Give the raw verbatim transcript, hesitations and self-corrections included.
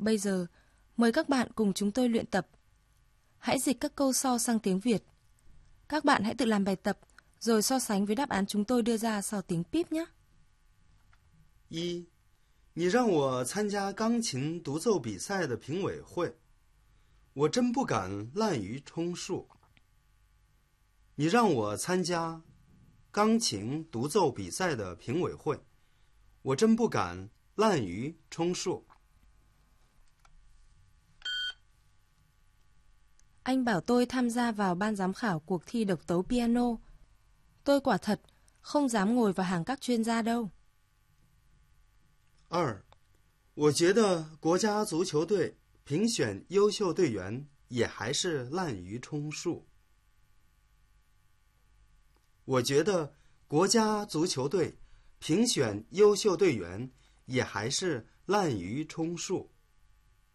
Bây giờ, mời các bạn cùng chúng tôi luyện tập. Hãy dịch các câu sau sang tiếng Việt. Các bạn hãy tự làm bài tập, rồi so sánh với đáp án chúng tôi đưa ra sau tiếng píp nhé. 一，你让我参加钢琴独奏比赛的评委会，我真不敢滥竽充数。你让我参加钢琴独奏比赛的评委会，我真不敢滥竽充数。 Anh bảo tôi tham gia vào ban giám khảo cuộc thi độc tấu piano. Tôi quả thật không dám ngồi vào hàng các chuyên gia đâu. 二，我觉得国家足球队评选优秀队员也还是滥竽充数。我觉得国家足球队评选优秀队员也还是滥竽充数。